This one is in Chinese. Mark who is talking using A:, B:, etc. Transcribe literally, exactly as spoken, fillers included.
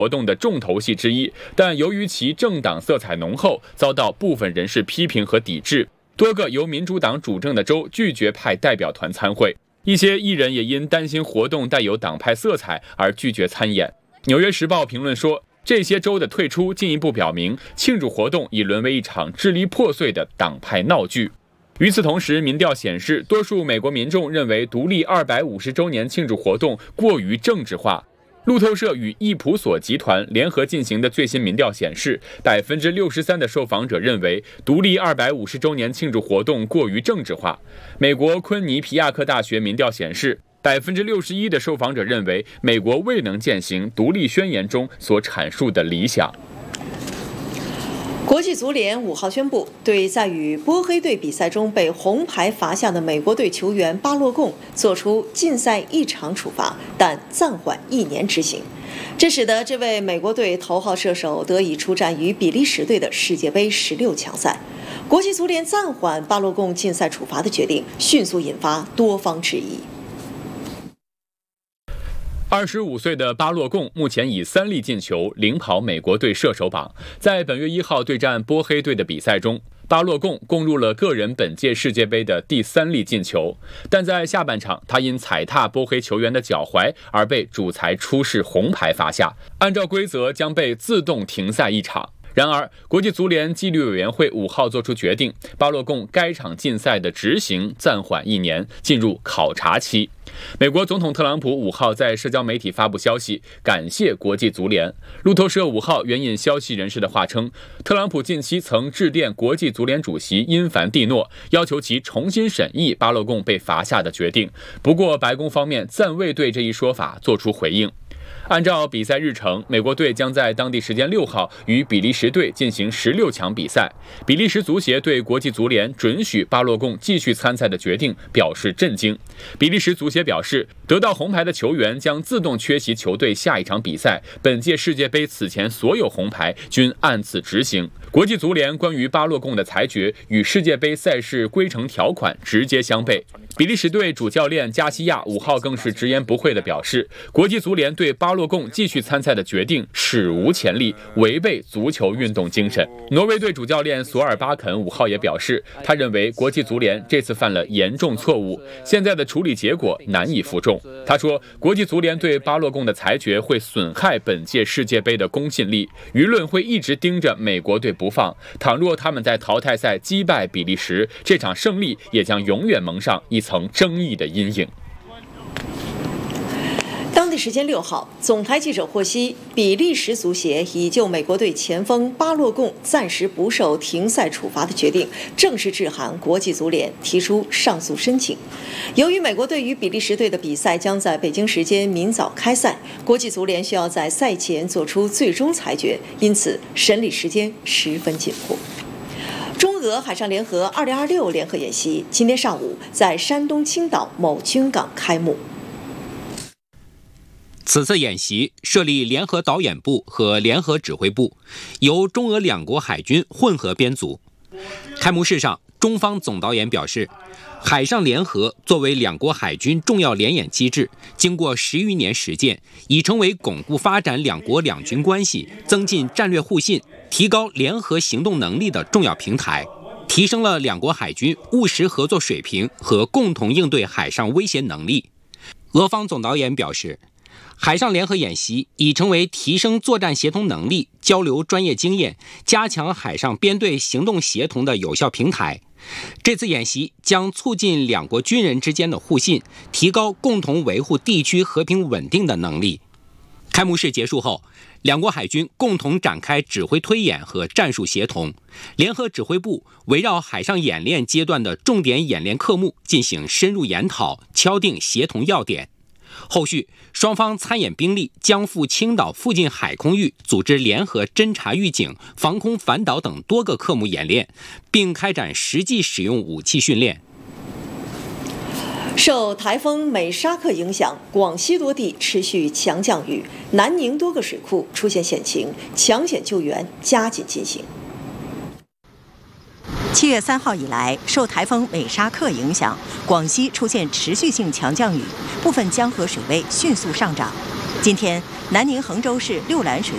A: 活动的重头戏之一，但由于其政党色彩浓厚，遭到部分人士批评和抵制。多个由民主党主政的州拒绝派代表团参会，一些艺人也因担心活动带有党派色彩而拒绝参演。《纽约时报》评论说，这些州的退出进一步表明，庆祝活动已沦为一场支离破碎的党派闹剧。与此同时，民调显示，多数美国民众认为独立二百五十周年庆祝活动过于政治化。路透社与易普索集团联合进行的最新民调显示，百分之六十三的受访者认为独立二百五十周年庆祝活动过于政治化。美国昆尼皮亚克大学民调显示，百分之六十一的受访者认为美国未能践行独立宣言中所阐述的理想。
B: 国际足联五号宣布，对在与波黑队比赛中被红牌罚下的美国队球员巴洛贡作出禁赛一场处罚，但暂缓一年执行。这使得这位美国队头号射手得以出战于比利时队的世界杯十六强赛。国际足联暂缓巴洛贡禁赛处罚的决定，迅速引发多方质疑。
A: 二十五岁的巴洛贡目前以三粒进球领跑美国队射手榜。在本月一号对战波黑队的比赛中，巴洛贡攻入了个人本届世界杯的第三粒进球，但在下半场他因踩踏波黑球员的脚踝而被主裁出示红牌罚下，按照规则将被自动停赛一场。然而，国际足联纪律委员会五号作出决定，巴洛贡该场禁赛的执行暂缓一年，进入考察期。美国总统特朗普五号在社交媒体发布消息，感谢国际足联。路透社五号援引消息人士的话称，特朗普近期曾致电国际足联主席因凡蒂诺，要求其重新审议巴洛贡被罚下的决定。不过，白宫方面暂未对这一说法作出回应。按照比赛日程，美国队将在当地时间六号与比利时队进行十六强比赛。比利时足协对国际足联准许巴洛贡继续参赛的决定表示震惊。比利时足协表示，得到红牌的球员将自动缺席球队下一场比赛。本届世界杯此前所有红牌均按此执行。国际足联关于巴洛贡的裁决与世界杯赛事规程条款直接相悖。比利时队主教练加西亚五号更是直言不讳地表示，国际足联对巴洛贡继续参赛的决定史无前例，违背足球运动精神。挪威队主教练索尔巴肯五号也表示，他认为国际足联这次犯了严重错误，现在的处理结果难以服众。他说，国际足联对巴洛贡的裁决会损害本届世界杯的公信力，舆论会一直盯着美国队不放。倘若他们在淘汰赛击败比利时，这场胜利也将永远蒙上一层争议的阴影。
B: 当地时间六号，总台记者获悉，比利时足协已就美国队前锋巴洛贡暂时不受停赛处罚的决定正式致函国际足联，提出上诉申请。由于美国队与比利时队的比赛将在北京时间明早开赛，国际足联需要在赛前做出最终裁决，因此审理时间十分紧迫。中俄海上联合二零二六联合演习今天上午在山东青岛某军港开幕。
C: 此次演习设立联合导演部和联合指挥部，由中俄两国海军混合编组。开幕式上，中方总导演表示，海上联合作为两国海军重要联演机制，经过十余年实践，已成为巩固发展两国两军关系、增进战略互信、提高联合行动能力的重要平台，提升了两国海军务实合作水平和共同应对海上威胁能力。俄方总导演表示，海上联合演习已成为提升作战协同能力、交流专业经验、加强海上编队行动协同的有效平台。这次演习将促进两国军人之间的互信，提高共同维护地区和平稳定的能力。开幕式结束后，两国海军共同展开指挥推演和战术协同。联合指挥部围绕海上演练阶段的重点演练科目进行深入研讨，敲定协同要点。后续，双方参演兵力将赴青岛附近海空域组织联合侦察预警、防空反导等多个科目演练，并开展实际使用武器训练。
B: 受台风美沙克影响，广西多地持续强降雨，南宁多个水库出现险情，抢险救援加紧进行。
D: 七月三号以来，受台风美沙克影响，广西出现持续性强降雨，部分江河水位迅速上涨。今天，南宁衡州市六兰水